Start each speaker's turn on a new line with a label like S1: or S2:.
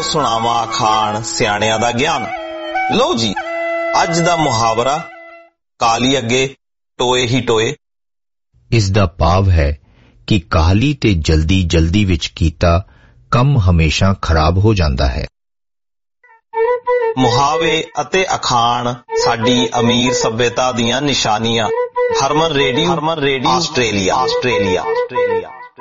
S1: ਸੁਣਾਵਾਂ ਅਖਾਣ ਸਿਆਣਿਆਂ ਦਾ ਗਿਆਨ। ਲਓ ਜੀ, ਅੱਜ ਦਾ ਮੁਹਾਵਰਾ ਕਾਲੀ ਅੱਗੇ ਟੋਏ ਹੀ ਟੋਏ।
S2: ਇਸ ਦਾ ਭਾਵ ਹੈ ਕਿ ਕਾਹਲੀ ਤੇ ਜਲਦੀ ਵਿੱਚ ਕੀਤਾ ਕੰਮ ਹਮੇਸ਼ਾ ਖਰਾਬ ਹੋ ਜਾਂਦਾ ਹੈ।
S1: ਮੁਹਾਵੇ ਅਤੇ ਅਖਾਣ ਸਾਡੀ ਅਮੀਰ ਸੱਭਿਅਤਾ ਦੀਆਂ ਨਿਸ਼ਾਨੀਆਂ। ਹਰਮਨ ਰੇਡੀਓ ਆਸਟ੍ਰੇਲੀਆ।